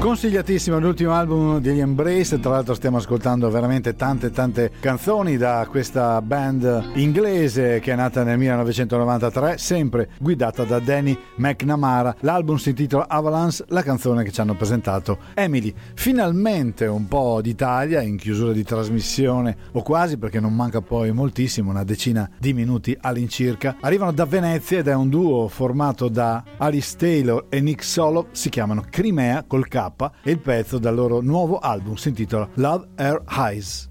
Consigliatissimo l'ultimo album degli Embrace, tra l'altro stiamo ascoltando veramente tante canzoni da questa band inglese che è nata nel 1993, sempre guidata da Danny McNamara. L'album si intitola Avalanche, la canzone che ci hanno presentato Emily. Finalmente un po' d'Italia in chiusura di trasmissione, o quasi, perché non manca poi moltissimo, una decina di minuti all'incirca. Arrivano da Venezia ed è un duo formato da Alice Taylor e Nick Solo, si chiamano Crimea col K, e il pezzo dal loro nuovo album si intitola Love Her Eyes.